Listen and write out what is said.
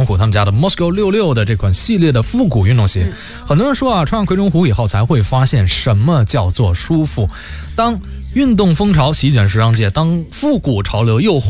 虎他们家的 Moscow 66的这款系列的复古运动鞋。很多人说啊，穿上葵中湖以后才会发现什么叫做舒服。当运动风潮席卷时尚界，当复古潮流又